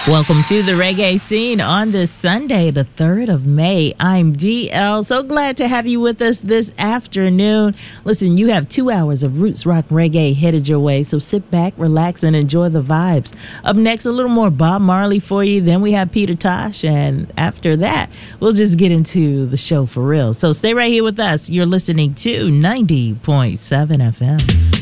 Welcome to the Reggae Scene on this Sunday, the 3rd of May. I'm DL. So glad to have you with us this afternoon. Listen, you have 2 hours of roots rock reggae headed your way, so sit back, relax, and enjoy the vibes. Up next, a little more Bob Marley for you. Then we have Peter Tosh, and after that, we'll just get into the show for real. So stay right here with us. You're listening to 90.7 FM.